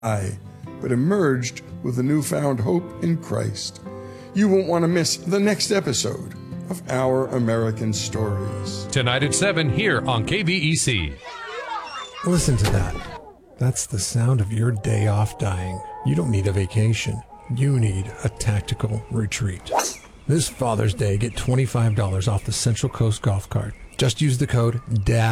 but emerged with a newfound hope in Christ. You won't want to miss the next episode of Our American Stories. Tonight at 7 here on KVEC. Listen to that. That's the sound of your day off dying. You don't need a vacation. You need a tactical retreat. This Father's Day, get $25 off the Central Coast Golf Cart. Just use the code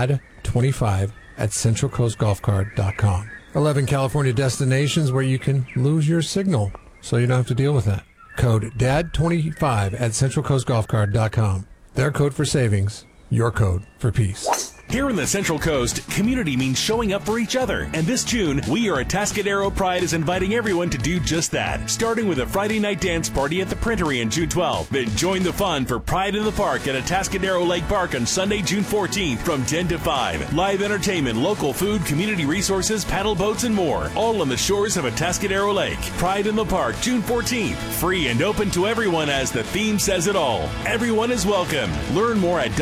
DAD25 at centralcoastgolfcart.com. 11 California destinations where you can lose your signal, so you don't have to deal with that. Code DAD25 at centralcoastgolfcart.com. Their code for savings, your code for peace. Here in the Central Coast, community means showing up for each other. And this June, we are Atascadero Pride is inviting everyone to do just that. Starting with a Friday night dance party at the Printery on June 12th. Then join the fun for Pride in the Park at Atascadero Lake Park on Sunday, June 14th from 10 to 5. Live entertainment, local food, community resources, paddle boats, and more. All on the shores of Atascadero Lake. Pride in the Park, June 14th. Free and open to everyone as the theme says it all. Everyone is welcome. Learn more at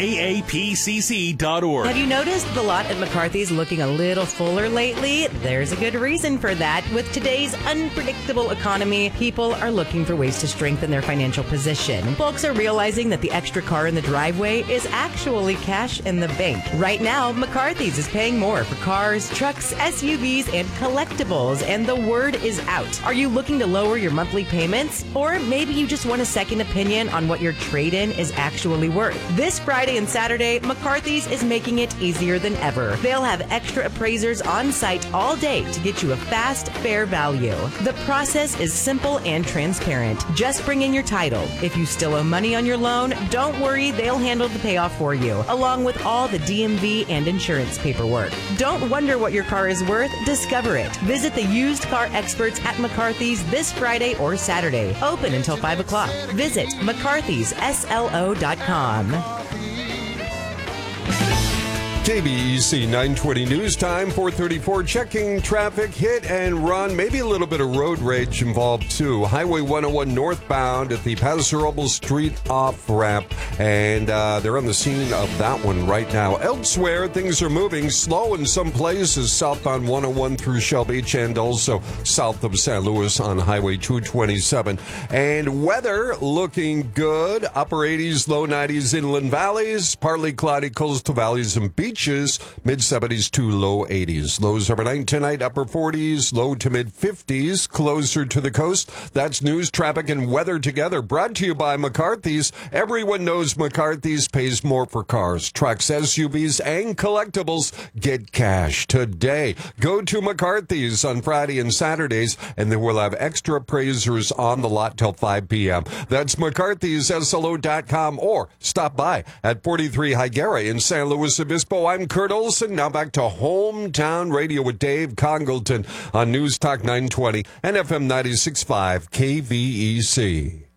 WAAPCC.org. Have you noticed the lot at McCarthy's looking a little fuller lately? There's a good reason for that. With today's unpredictable economy, people are looking for ways to strengthen their financial position. Folks are realizing that the extra car in the driveway is actually cash in the bank. Right now, McCarthy's is paying more for cars, trucks, SUVs, and collectibles, and the word is out. Are you looking to lower your monthly payments? Or maybe you just want a second opinion on what your trade-in is actually worth. This Friday and Saturday, McCarthy's is making it easier than ever. They'll have extra appraisers on site all day to get you a fast, fair value. The process is simple and transparent. Just bring in your title. If you still owe money on your loan, don't worry, they'll handle the payoff for you, along with all the DMV and insurance paperwork. Don't wonder what your car is worth, discover it. Visit the used car experts at McCarthy's this Friday or Saturday. Open until 5 o'clock. Visit McCarthy'sSLO.com. KBEC 920 News Time, 434, checking traffic, hit and run, maybe a little bit of road rage involved too. Highway 101 northbound at the Paso Robles Street off-ramp, and they're on the scene of that one right now. Elsewhere, things are moving slow in some places, southbound 101 through Shell Beach and also south of San Luis on Highway 227. And weather looking good, upper 80s, low 90s inland valleys, partly cloudy coastal valleys and beaches. Mid-70s to low 80s. Lows overnight tonight, upper 40s, low to mid-50s, closer to the coast. That's news, traffic, and weather together. Brought to you by McCarthy's. Everyone knows McCarthy's pays more for cars, trucks, SUVs, and collectibles. Get cash today. Go to McCarthy's on Friday and Saturdays, and then we'll have extra appraisers on the lot till 5 p.m. That's McCarthy'sSLO.com, or stop by at 43 Higuera in San Luis Obispo. I'm Kurt Olson. Now back to Hometown Radio with Dave Congleton on News Talk 920 and FM 96.5 KVEC.